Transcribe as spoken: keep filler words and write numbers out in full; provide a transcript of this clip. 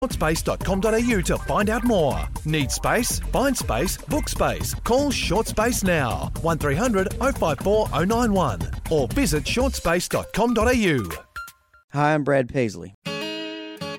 shortspace dot com dot a u to find out more. Need space? Find space, book space. Call Shortspace now, one three hundred oh five four oh nine one, or visit shortspace dot com dot a u. Hi, I'm Brad Paisley.